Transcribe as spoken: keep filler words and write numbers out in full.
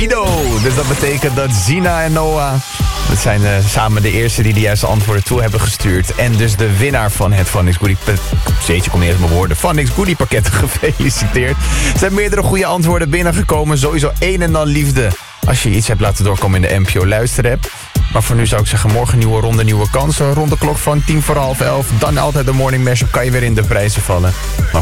Ido. Dus dat betekent dat Zina en Noah... dat zijn uh, samen de eerste die de juiste antwoorden toe hebben gestuurd. En dus de winnaar van het Fun Niks Goodie... Zeetje, kom niet eens mijn woorden. Fun Niks Goodie pakket, gefeliciteerd. Er zijn meerdere goede antwoorden binnengekomen. Sowieso één en dan liefde. Als je iets hebt laten doorkomen in de N P O luisterapp. Maar voor nu zou ik zeggen, morgen nieuwe ronde, nieuwe kansen. Rond de klok van tien voor half elf. Dan altijd de morning mashup, kan je weer in de prijzen vallen. Maar